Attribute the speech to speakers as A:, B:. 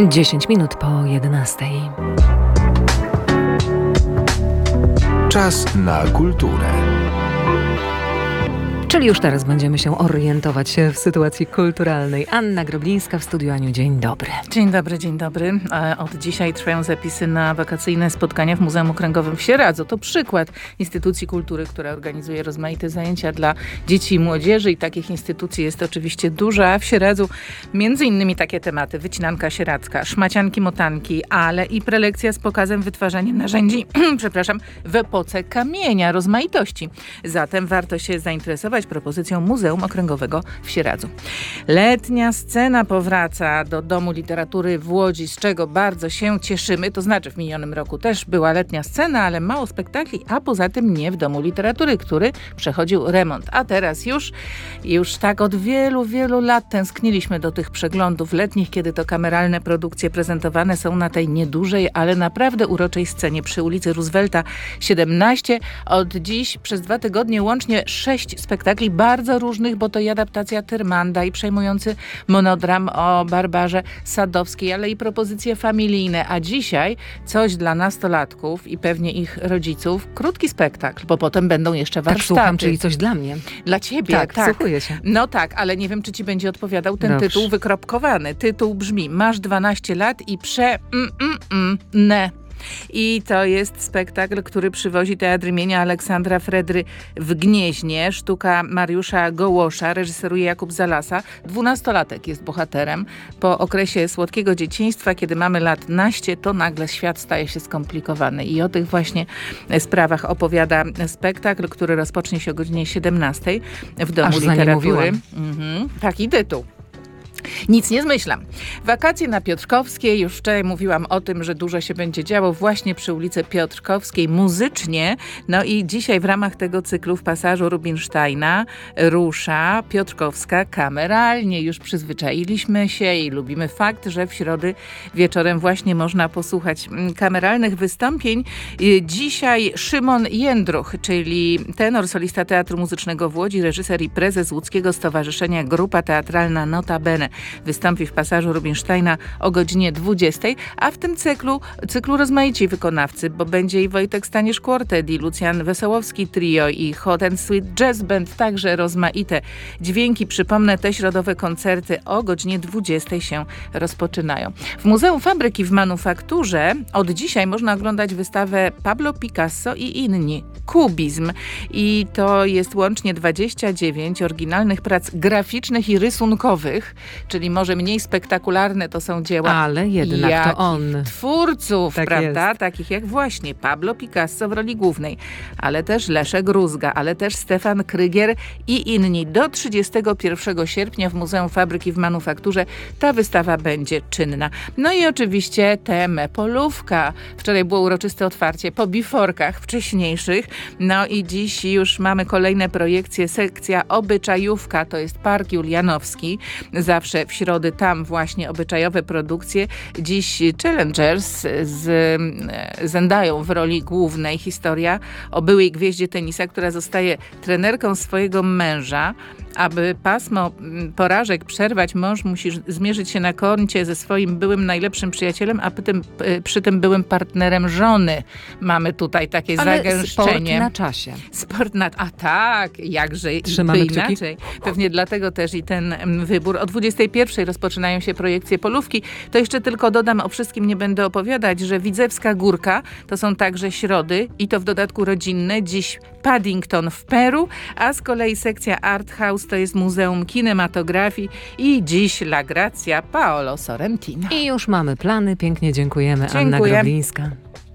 A: 10 minut po 11.
B: Czas na kulturę.
A: Czyli już teraz będziemy się orientować w sytuacji kulturalnej. Anna Groblińska w studiu. Aniu, dzień dobry.
C: Dzień dobry, dzień dobry. Od dzisiaj trwają zapisy na wakacyjne spotkania w Muzeum Okręgowym w Sieradzu. To przykład instytucji kultury, która organizuje rozmaite zajęcia dla dzieci i młodzieży i takich instytucji jest oczywiście dużo, a w Sieradzu między innymi takie tematy: wycinanka sieradzka, szmacianki, motanki, ale i prelekcja z pokazem wytwarzania narzędzi, w epoce kamienia, rozmaitości. Zatem warto się zainteresować propozycją Muzeum Okręgowego w Sieradzu. Letnia scena powraca do Domu Literatury w Łodzi, z czego bardzo się cieszymy. To znaczy w minionym roku też była letnia scena, ale mało spektakli, a poza tym nie w Domu Literatury, który przechodził remont. A teraz już tak od wielu, wielu lat tęskniliśmy do tych przeglądów letnich, kiedy to kameralne produkcje prezentowane są na tej niedużej, ale naprawdę uroczej scenie przy ulicy Roosevelta 17. Od dziś przez 2 tygodnie łącznie 6 spektakli bardzo różnych, bo to i adaptacja Tyrmanda, i przejmujący monodram o Barbarze Sadowskiej, ale i propozycje familijne. A dzisiaj coś dla nastolatków i pewnie ich rodziców. Krótki spektakl, bo potem będą jeszcze warsztaty.
A: Tak, słucham, czyli coś dla mnie.
C: Dla ciebie,
A: tak. Wsłuchuję się.
C: No tak, ale nie wiem, czy ci będzie odpowiadał ten tytuł wykropkowany. Tytuł brzmi: Masz 12 lat i ne. I to jest spektakl, który przywozi Teatr imienia Aleksandra Fredry w Gnieźnie. Sztuka Mariusza Gołosza, reżyseruje Jakub Zalasa. 12-latek jest bohaterem. Po okresie słodkiego dzieciństwa, kiedy mamy lat naście, to nagle świat staje się skomplikowany. I o tych właśnie sprawach opowiada spektakl, który rozpocznie się o godzinie 17 w Domu Literatury. Taki tytuł. Nic nie zmyślam. Wakacje na Piotrkowskiej. Już wczoraj mówiłam o tym, że dużo się będzie działo właśnie przy ulicy Piotrkowskiej muzycznie. No i dzisiaj w ramach tego cyklu w pasażu Rubinsteina rusza Piotrkowska kameralnie. Już przyzwyczailiśmy się i lubimy fakt, że w środę wieczorem właśnie można posłuchać kameralnych wystąpień. Dzisiaj Szymon Jędruch, czyli tenor, solista Teatru Muzycznego w Łodzi, reżyser i prezes Łódzkiego Stowarzyszenia Grupa Teatralna Notabene, wystąpi w pasażu Rubinsteina o godzinie 20, a w tym cyklu rozmaici wykonawcy, bo będzie i Wojtek Stanisz Quartet, i Lucjan Wesołowski Trio, i Hot and Sweet Jazz Band, także rozmaite dźwięki. Przypomnę, te środowe koncerty o godzinie 20 się rozpoczynają. W Muzeum Fabryki w Manufakturze od dzisiaj można oglądać wystawę Pablo Picasso i inni. Kubizm. I to jest łącznie 29 oryginalnych prac graficznych i rysunkowych, czyli może mniej spektakularne to są dzieła,
A: ale jednak to on.
C: Twórców,
A: tak
C: prawda?
A: Jest.
C: Takich jak właśnie Pablo Picasso w roli głównej, ale też Leszek Rózga, ale też Stefan Krygier i inni. Do 31 sierpnia w Muzeum Fabryki w Manufakturze ta wystawa będzie czynna. No i oczywiście Polówka. Wczoraj było uroczyste otwarcie po biforkach wcześniejszych. No i dziś już mamy kolejne projekcje. Sekcja Obyczajówka, to jest Park Julianowski. Zawsze w środę tam właśnie obyczajowe produkcje. Dziś Challengers z Zendają w roli głównej. Historia o byłej gwieździe tenisa, która zostaje trenerką swojego męża. Aby pasmo porażek przerwać, mąż musi zmierzyć się na koncie ze swoim byłym najlepszym przyjacielem, a przy tym byłym partnerem żony. Mamy tutaj takie zagęszczenie.
A: Sport na czasie.
C: A tak, jakże
A: Trzymamy
C: by inaczej. Pewnie dlatego też i ten wybór. O 21 rozpoczynają się projekcje Polówki. To jeszcze tylko dodam, o wszystkim nie będę opowiadać, że Widzewska Górka to są także środy i to w dodatku rodzinne. Dziś Paddington w Peru, a z kolei sekcja Art House to jest Muzeum Kinematografii i dziś La Grazia Paolo Sorrentino.
A: I już mamy plany. Pięknie dziękujemy.
C: Dziękuję.
A: Anna Groblińska.